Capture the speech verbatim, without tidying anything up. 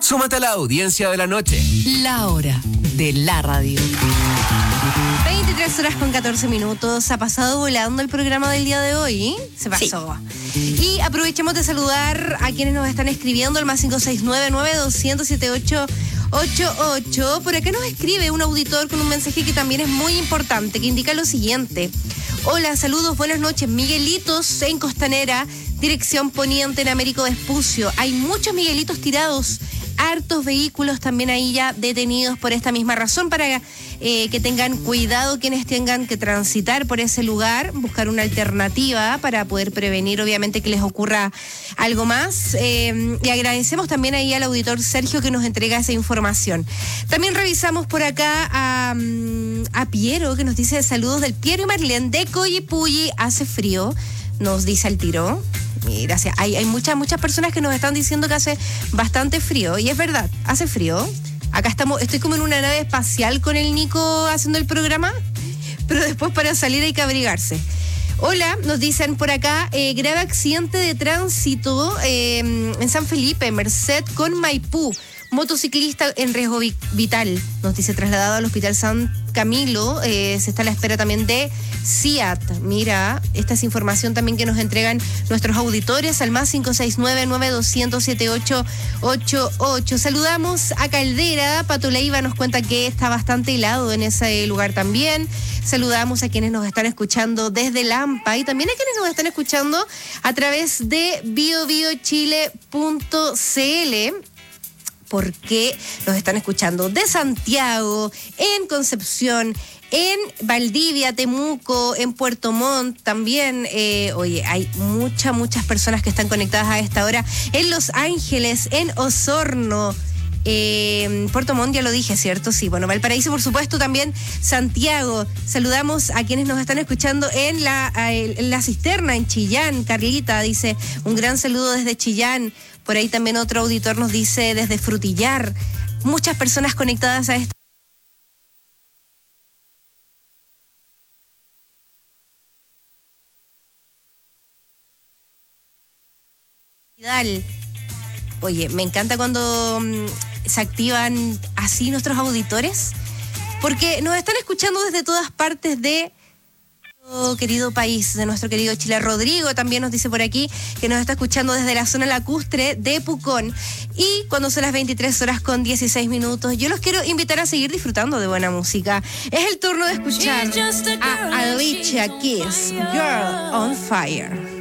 Súmate a la audiencia de la noche. La hora de la radio. veintitrés horas con catorce minutos. Ha pasado volando el programa del día de hoy. Se pasó. Sí. Y aprovechemos de saludar a quienes nos están escribiendo, el más cinco seis nueve, nueve dos cero cero, siete ocho ocho ocho. Por acá nos escribe un auditor con un mensaje que también es muy importante, que indica lo siguiente. Hola, saludos, buenas noches. Miguelitos en Costanera, dirección Poniente en Américo Vespucio. Hay muchos Miguelitos tirados, hartos vehículos también ahí ya detenidos por esta misma razón, para eh, que tengan cuidado quienes tengan que transitar por ese lugar, buscar una alternativa para poder prevenir obviamente que les ocurra algo más. Eh, y agradecemos también ahí al auditor Sergio que nos entrega esa información. También revisamos por acá a, a Piero, que nos dice saludos del Piero y Marlene de Coyipulli. Hace frío, nos dice al tiro. Gracias. Hay, hay muchas, muchas personas que nos están diciendo que hace bastante frío. Y es verdad, hace frío. Acá estamos, estoy como en una nave espacial con el Nico haciendo el programa, pero después para salir hay que abrigarse. Hola, nos dicen por acá, eh, grave accidente de tránsito eh, en San Felipe, Merced con Maipú. Motociclista en riesgo vital, nos dice, trasladado al Hospital San Camilo. Eh, se está a la espera también de C I A T. Mira, esta es información también que nos entregan nuestros auditores al más cinco seis nueve, nueve dos cero cero, siete ocho ocho ocho. Saludamos a Caldera. Pato Leiva nos cuenta que está bastante helado en ese lugar también. Saludamos a quienes nos están escuchando desde Lampa y también a quienes nos están escuchando a través de bio bio chile punto c l, porque nos están escuchando de Santiago, en Concepción, en Valdivia, Temuco, en Puerto Montt también. Eh, oye, hay muchas, muchas personas que están conectadas a esta hora. En Los Ángeles, en Osorno, eh, Puerto Montt, ya lo dije, ¿cierto? Sí, bueno, Valparaíso, por supuesto, también Santiago. Saludamos a quienes nos están escuchando en la, en la Cisterna, en Chillán. Carlita dice, un gran saludo desde Chillán. Por ahí también otro auditor nos dice desde Frutillar. Muchas personas conectadas a esta. Oye, me encanta cuando um, se activan así nuestros auditores, porque nos están escuchando desde todas partes de querido país, de nuestro querido Chile. Rodrigo también nos dice por aquí que nos está escuchando desde la zona lacustre de Pucón. Y cuando son las veintitrés horas con dieciséis minutos, yo los quiero invitar a seguir disfrutando de buena música. Es el turno de escuchar a Alicia Keys, Girl on Fire.